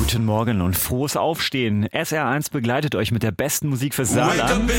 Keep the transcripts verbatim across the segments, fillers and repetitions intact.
Guten Morgen und frohes Aufstehen. S R eins begleitet euch mit der besten Musik fürs Saarland.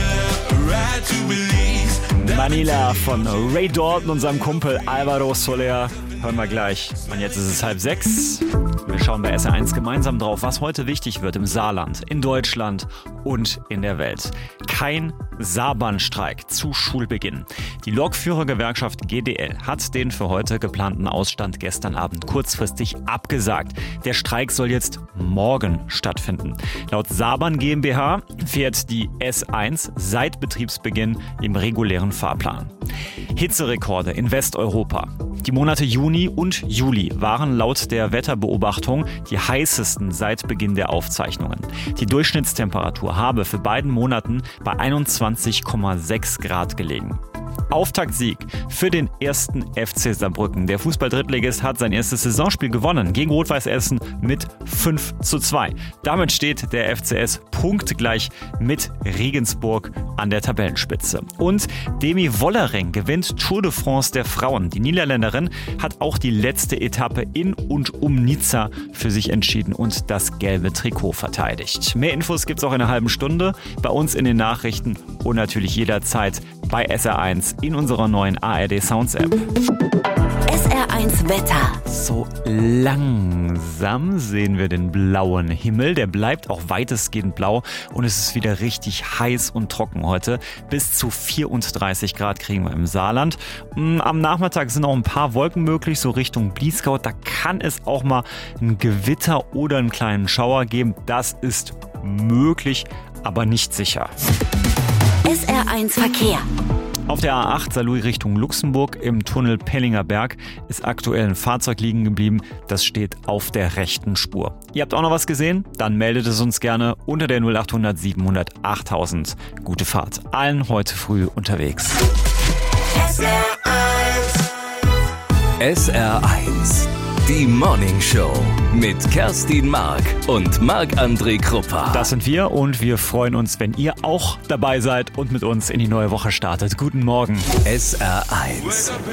Manila von Ray Dalton und seinem Kumpel Alvaro Soler. Hören wir gleich. Und jetzt ist es halb sechs. Wir schauen bei S R eins gemeinsam drauf, was heute wichtig wird im Saarland, in Deutschland und in der Welt. Kein Saarbahnstreik zu Schulbeginn. Die Lokführergewerkschaft G D L hat den für heute geplanten Ausstand gestern Abend kurzfristig abgesagt. Der Streik soll jetzt morgen stattfinden. Laut Saarbahn GmbH fährt die S eins seit Betriebsbeginn im regulären Fahrplan. Hitzerekorde in Westeuropa. Die Monate Juni und Juli waren laut der Wetterbeobachtung die heißesten seit Beginn der Aufzeichnungen. Die Durchschnittstemperatur habe für beiden Monaten bei einundzwanzig Komma sechs Grad gelegen. Auftaktsieg für den ersten F C Saarbrücken. Der Fußball-Drittligist hat sein erstes Saisonspiel gewonnen gegen Rot-Weiß Essen mit fünf zu zwei. Damit steht der F C S punktgleich mit Regensburg an der Tabellenspitze. Und Demi Wollering gewinnt Tour de France der Frauen. Die Niederländerin hat auch die letzte Etappe in und um Nizza für sich entschieden und das gelbe Trikot verteidigt. Mehr Infos gibt's auch in einer halben Stunde bei uns in den Nachrichten und natürlich jederzeit bei S R eins in unserer neuen A R D Sounds App. S R eins Wetter. So langsam sehen wir den blauen Himmel. Der bleibt auch weitestgehend blau und es ist wieder richtig heiß und trocken heute. Bis zu vierunddreißig Grad kriegen wir im Saarland. Am Nachmittag sind auch ein paar Wolken möglich, so Richtung Bliesgau. Da kann es auch mal ein Gewitter oder einen kleinen Schauer geben. Das ist möglich, aber nicht sicher. S R eins Verkehr. Auf der A acht Saarlouis Richtung Luxemburg im Tunnel Pellinger Berg ist aktuell ein Fahrzeug liegen geblieben. Das steht auf der rechten Spur. Ihr habt auch noch was gesehen? Dann meldet es uns gerne unter der null acht hundert siebenhundert achttausend. Gute Fahrt. Allen heute früh unterwegs. S R eins. S R eins. Die Morning Show mit Kerstin Mark und Marc-André Kruppa. Das sind wir und wir freuen uns, wenn ihr auch dabei seid und mit uns in die neue Woche startet. Guten Morgen. S R eins.